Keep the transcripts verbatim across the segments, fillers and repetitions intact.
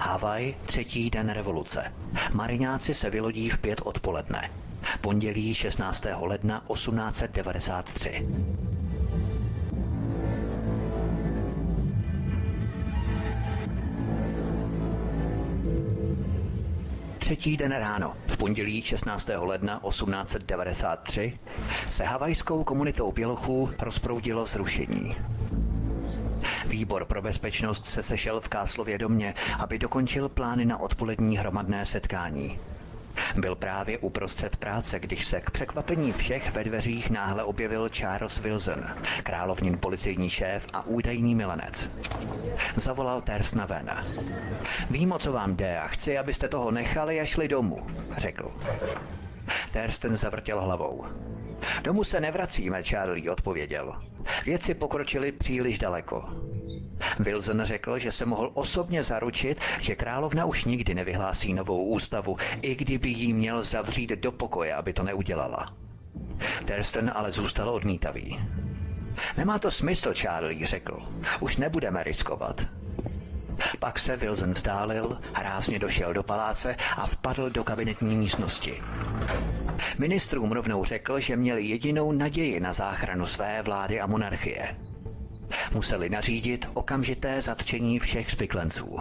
Havaj, třetí den revoluce. Mariňáci se vylodí v pět odpoledne. Pondělí šestnáctého ledna osmnáct set devadesát tři. Třetí den ráno, v pondělí šestnáctého ledna osmnáct set devadesát tři, se havajskou komunitou bělochů rozproudilo zrušení. Výbor pro bezpečnost se sešel v Castlově domě, aby dokončil plány na odpolední hromadné setkání. Byl právě uprostřed práce, když se k překvapení všech ve dveřích náhle objevil Charles Wilson, královnin policejní šéf a údajný milenec. Zavolal Thurstona ven. Vím, o co vám jde a chci, abyste toho nechali a šli domů, řekl. Thurston zavrtěl hlavou. Domů se nevracíme, Charlie odpověděl. Věci pokročily příliš daleko. Wilson řekl, že se mohl osobně zaručit, že královna už nikdy nevyhlásí novou ústavu, i kdyby jí měl zavřít do pokoje, aby to neudělala. Thurston ale zůstal odmítavý. Nemá to smysl, Charlie, řekl. Už nebudeme riskovat. Pak se Wilson vzdálil, rázně došel do paláce a vpadl do kabinetní místnosti. Ministrům rovnou řekl, že měli jedinou naději na záchranu své vlády a monarchie. Museli nařídit okamžité zatčení všech spiklenců.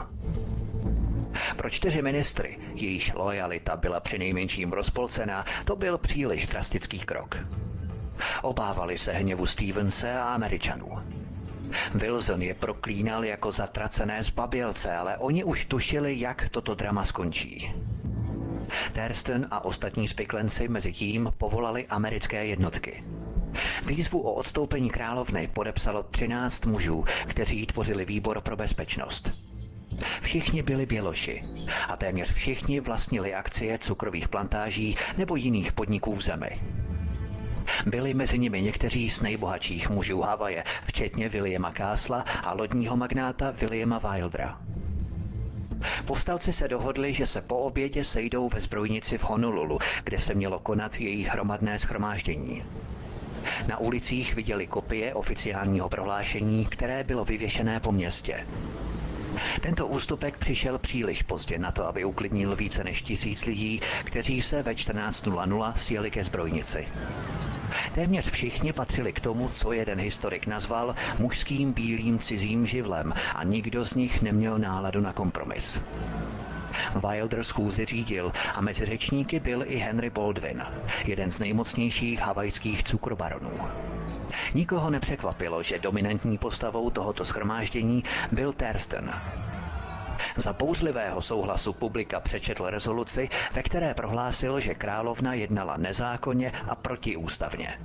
Pro čtyři ministry, jejichž lojalita byla přinejmenším rozpolcená, to byl příliš drastický krok. Obávali se hněvu Stevense a Američanů. Wilson je proklínal jako zatracené zbabělce, ale oni už tušili, jak toto drama skončí. Thurston a ostatní spiklenci mezi tím povolali americké jednotky. Výzvu o odstoupení královny podepsalo třináct mužů, kteří tvořili výbor pro bezpečnost. Všichni byli běloši a téměř všichni vlastnili akcie cukrových plantáží nebo jiných podniků v zemi. Byli mezi nimi někteří z nejbohatších mužů Havaje, včetně Williama Castle a lodního magnáta Williama Wildera. Povstalci se dohodli, že se po obědě sejdou ve zbrojnici v Honolulu, kde se mělo konat jejich hromadné shromáždění. Na ulicích viděli kopie oficiálního prohlášení, které bylo vyvěšené po městě. Tento ústupek přišel příliš pozdě na to, aby uklidnil více než tisíc lidí, kteří se ve čtrnáct nula nula sjeli ke zbrojnici. Téměř všichni patřili k tomu, co jeden historik nazval mužským bílým cizím živlem a nikdo z nich neměl náladu na kompromis. Wilder schůzi řídil a mezi řečníky byl i Henry Baldwin, jeden z nejmocnějších havajských cukrobaronů. Nikoho nepřekvapilo, že dominantní postavou tohoto shromáždění byl Thurston. Za bouřlivého souhlasu publika přečetl rezoluci, ve které prohlásil, že královna jednala nezákonně a protiústavně.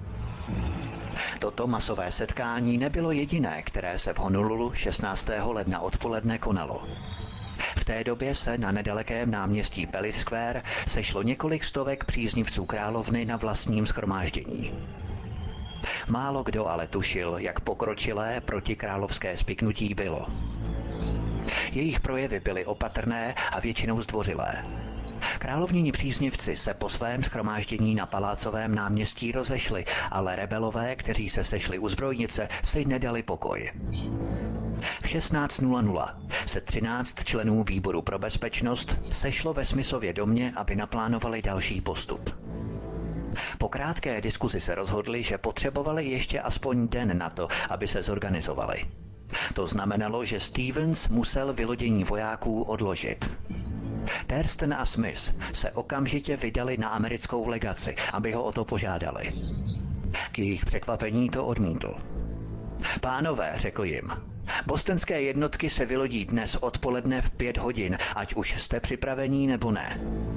Toto masové setkání nebylo jediné, které se v Honolulu šestnáctého ledna odpoledne konalo. V té době se na nedalekém náměstí Pelly Square sešlo několik stovek příznivců královny na vlastním shromáždění. Málo kdo ale tušil, jak pokročilé protikrálovské spiknutí bylo. Jejich projevy byly opatrné a většinou zdvořilé. Královněni příznivci se po svém shromáždění na Palácovém náměstí rozešli, ale rebelové, kteří se sešli u zbrojnice, si nedali pokoj. V šestnáct nula nula se třináct členů výboru pro bezpečnost sešlo ve Smithově domě, aby naplánovali další postup. Po krátké diskuzi se rozhodli, že potřebovali ještě aspoň den na to, aby se zorganizovali. To znamenalo, že Stevens musel vylodění vojáků odložit. Thurston a Smith se okamžitě vydali na americkou legaci, aby ho o to požádali. K jejich překvapení to odmítl. Pánové, řekl jim, bostonské jednotky se vylodí dnes odpoledne v pět hodin, ať už jste připravení nebo ne.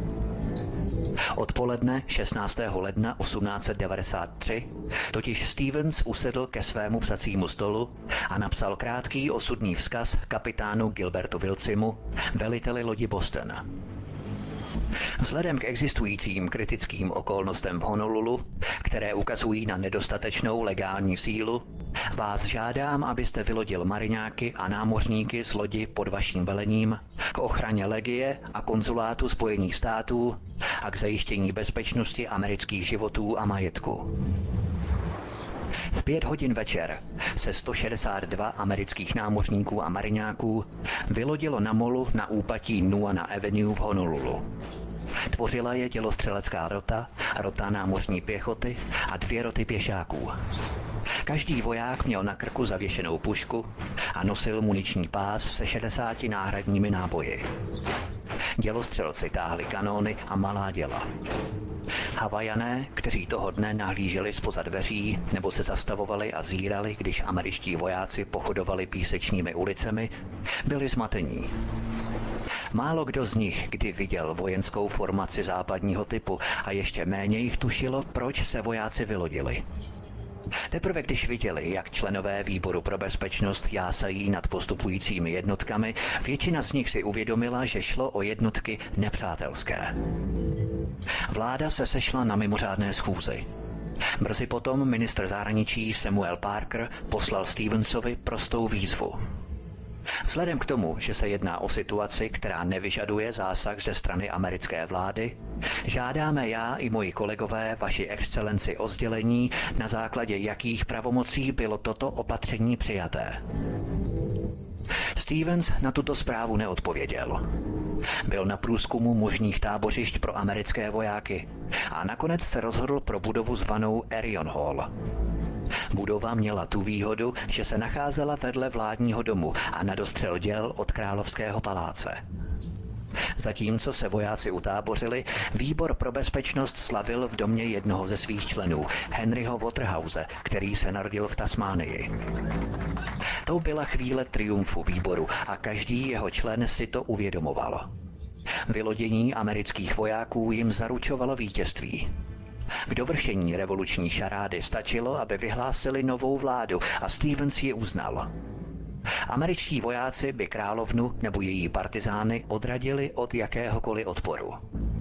Odpoledne šestnáctého ledna osmnáct set devadesát tři totiž Stevens usedl ke svému psacímu stolu a napsal krátký osudný vzkaz kapitánu Gilbertu Wilsimu, veliteli lodi Boston. Vzhledem k existujícím kritickým okolnostem v Honolulu, které ukazují na nedostatečnou legální sílu, vás žádám, abyste vylodil mariňáky a námořníky z lodi pod vaším velením k ochraně legie a konzulátu Spojených států a k zajištění bezpečnosti amerických životů a majetku. V pět hodin večer se sto šedesát dva amerických námořníků a mariňáků vylodilo na molu na úpatí Nuana Avenue v Honolulu. Tvořila je dělostřelecká rota, rota námořní pěchoty a dvě roty pěšáků. Každý voják měl na krku zavěšenou pušku a nosil muniční pás se šedesáti náhradními náboji. Dělostřelci táhli kanóny a malá děla. Havajané, kteří toho dne nahlíželi zpoza dveří nebo se zastavovali a zírali, když američtí vojáci pochodovali písečnými ulicemi, byli zmatení. Málo kdo z nich kdy viděl vojenskou formaci západního typu a ještě méně jich tušilo, proč se vojáci vylodili. Teprve když viděli, jak členové výboru pro bezpečnost jásají nad postupujícími jednotkami, většina z nich si uvědomila, že šlo o jednotky nepřátelské. Vláda se sešla na mimořádné schůzi. Brzy potom ministr zahraničí Samuel Parker poslal Stevensovi prostou výzvu. Vzhledem k tomu, že se jedná o situaci, která nevyžaduje zásah ze strany americké vlády, žádáme já i moji kolegové vaši excelenci o sdělení, na základě jakých pravomocí bylo toto opatření přijaté. Stevens na tuto zprávu neodpověděl. Byl na průzkumu možných tábořišť pro americké vojáky a nakonec se rozhodl pro budovu zvanou Arion Hall. Budova měla tu výhodu, že se nacházela vedle vládního domu a na dostřel děl od Královského paláce. Zatímco se vojáci utábořili, výbor pro bezpečnost slavil v domě jednoho ze svých členů, Henryho Waterhouse, který se narodil v Tasmánii. To byla chvíle triumfu výboru a každý jeho člen si to uvědomoval. Vylodění amerických vojáků jim zaručovalo vítězství. K dovršení revoluční šarády stačilo, aby vyhlásili novou vládu a Stevens ji uznal. Američtí vojáci by královnu nebo její partizány odradili od jakéhokoliv odporu.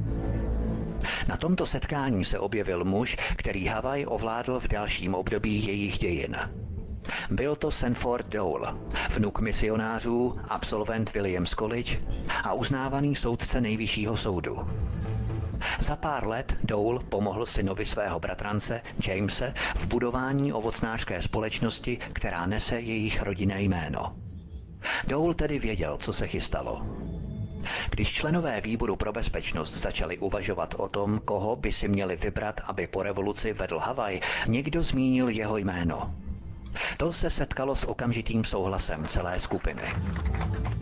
Na tomto setkání se objevil muž, který Havaj ovládl v dalším období jejich dějin. Byl to Sanford Dole, vnuk misionářů, absolvent Williams College a uznávaný soudce nejvyššího soudu. Za pár let Dole pomohl synovi svého bratrance, Jamese, v budování ovocnářské společnosti, která nese jejich rodinné jméno. Dole tedy věděl, co se chystalo. Když členové výboru pro bezpečnost začali uvažovat o tom, koho by si měli vybrat, aby po revoluci vedl Havaj, někdo zmínil jeho jméno. To se setkalo s okamžitým souhlasem celé skupiny.